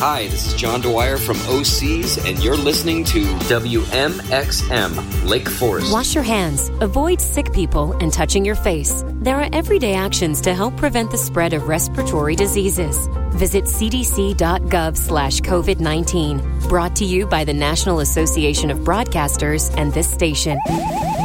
Hi, this is John Dwyer from OCs, and you're listening to WMXM Lake Forest. Wash your hands, avoid sick people, and touching your face. There are everyday actions to help prevent the spread of respiratory diseases. Visit cdc.gov/COVID-19. Brought to you by the National Association of Broadcasters and this station.